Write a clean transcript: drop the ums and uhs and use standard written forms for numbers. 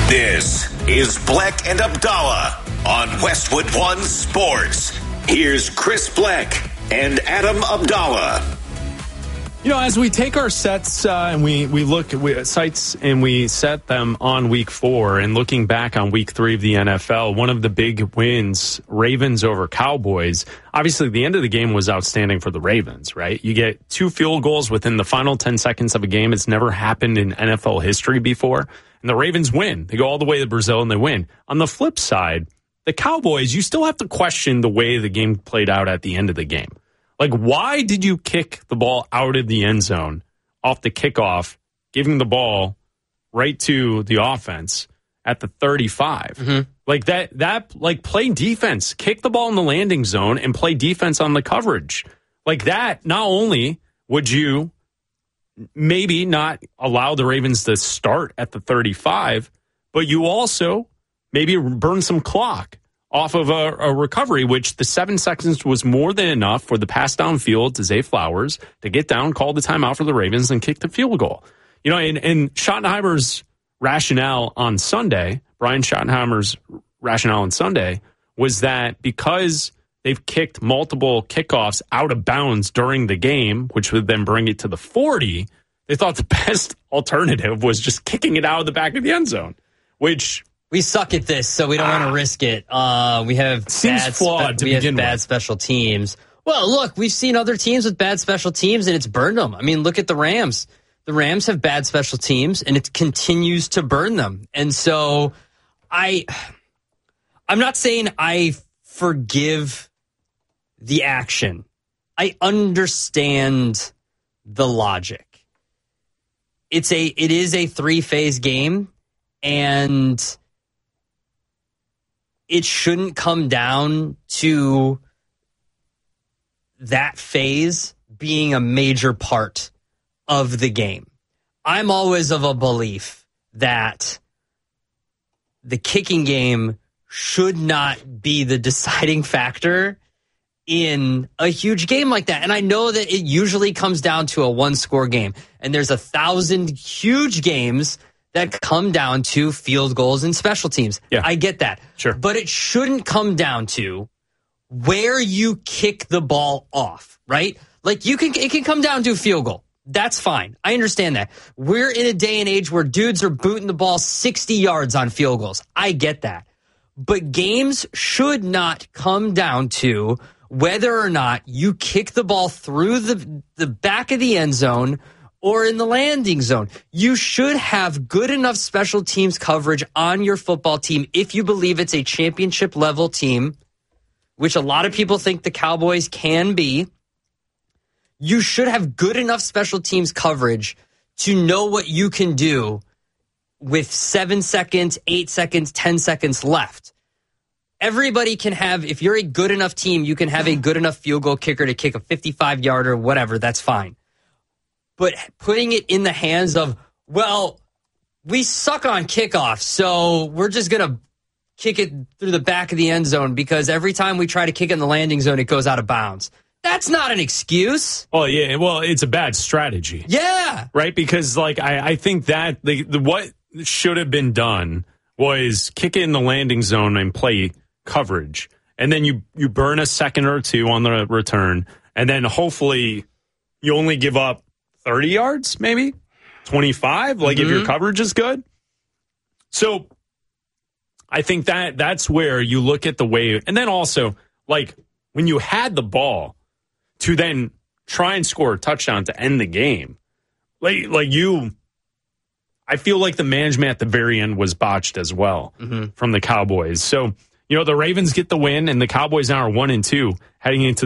This is Bleck and Abdallah on Westwood One Sports. Here's Chris Bleck and Adam Abdallah. You know, as we take our sets and we look at sites and we set them on week 4 and looking back on week 3 of the NFL, one of the big wins, Ravens over Cowboys. Obviously, the end of the game was outstanding for the Ravens, right? You get 2 field goals within the final 10 seconds of a game. It's never happened in NFL history before. And the Ravens win. They go all the way to Brazil and they win. On the flip side, the Cowboys, you still have to question the way the game played out at the end of the game. Like, why did you kick the ball out of the end zone off the kickoff, giving the ball right to the offense at the 35? Mm-hmm. Like play defense, kick the ball in the landing zone and play defense on the coverage. Like that, not only would you maybe not allow the Ravens to start at the 35, but you also maybe burn some clock off of a recovery, which the 7 seconds was more than enough for the pass downfield to Zay Flowers to get down, call the timeout for the Ravens, and kick the field goal. You know, and Schottenheimer's rationale on Sunday, Brian Schottenheimer's rationale on Sunday, was that because they've kicked multiple kickoffs out of bounds during the game, which would then bring it to the 40, they thought the best alternative was just kicking it out of the back of the end zone, which... We suck at this, so we don't want to risk it. We have bad special teams. Well, look, we've seen other teams with bad special teams, and it's burned them. I mean, look at the Rams. The Rams have bad special teams, and it continues to burn them. And so I'm not saying I forgive the action. I understand the logic. It is a 3-phase game, and it shouldn't come down to that phase being a major part of the game. I'm always of a belief that the kicking game should not be the deciding factor in a huge game like that. And I know that it usually comes down to a 1-score game. And there's 1,000 huge games that come down to field goals and special teams. Yeah. I get that. Sure. But it shouldn't come down to where you kick the ball off, right? Like it can come down to a field goal. That's fine. I understand that. We're in a day and age where dudes are booting the ball 60 yards on field goals. I get that. But games should not come down to whether or not you kick the ball through the back of the end zone or in the landing zone. You should have good enough special teams coverage on your football team if you believe it's a championship level team, which a lot of people think the Cowboys can be. You should have good enough special teams coverage to know what you can do with 7 seconds, 8 seconds, 10 seconds left. Everybody can have, if you're a good enough team, you can have a good enough field goal kicker to kick a 55-yarder, whatever, that's fine. But putting it in the hands of, well, we suck on kickoffs, so we're just going to kick it through the back of the end zone because every time we try to kick in the landing zone, it goes out of bounds. That's not an excuse. Oh, yeah. Well, it's a bad strategy. Yeah. Right? Because, like, I think that what should have been done was kick it in the landing zone and play coverage. And then you burn a second or two on the return. And then hopefully you only give up 30 yards, maybe 25, like if your coverage is good. So I think that's where you look at the way. And then also, like, when you had the ball to then try and score a touchdown to end the game, I feel like the management at the very end was botched as well from the Cowboys. So, you know, the Ravens get the win, and the Cowboys now are 1-2 heading into